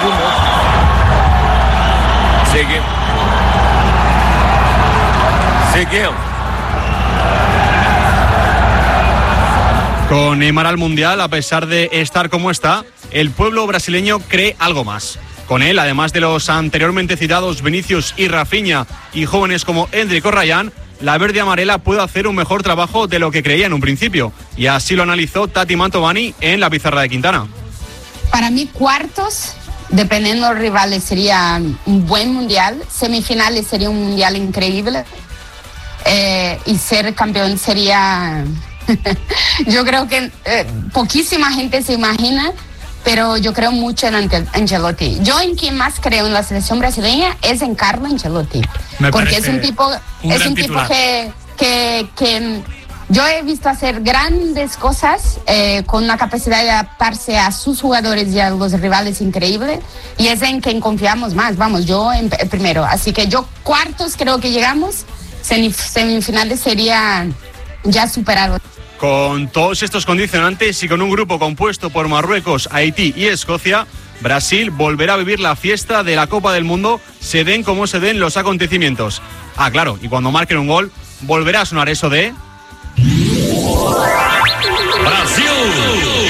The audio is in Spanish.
segundos. Seguimos. Con Neymar al Mundial, a pesar de estar como está, el pueblo brasileño cree algo más. Con él, además de los anteriormente citados Vinicius y Rafinha y jóvenes como Endrick o Ryan, la verde amarela puede hacer un mejor trabajo de lo que creía en un principio. Y así lo analizó Tati Mantovani en la pizarra de Quintana. Para mí, cuartos, dependiendo de los rivales, sería un buen mundial. Semifinales sería un mundial increíble. Y ser campeón sería... Yo creo que poquísima gente se imagina, pero yo creo mucho en Ancelotti. Yo en quien más creo en la selección brasileña es en Carlo Ancelotti, porque es un tipo que yo he visto hacer grandes cosas con una capacidad de adaptarse a sus jugadores y a los rivales increíble, y es en quien confiamos más. Vamos, yo en primero, así que yo cuartos creo que llegamos, semifinales sería ya superado. Con todos estos condicionantes y con un grupo compuesto por Marruecos, Haití y Escocia, Brasil volverá a vivir la fiesta de la Copa del Mundo, se den como se den los acontecimientos. Ah, claro, y cuando marquen un gol, volverá a sonar eso de... ¡Brasil!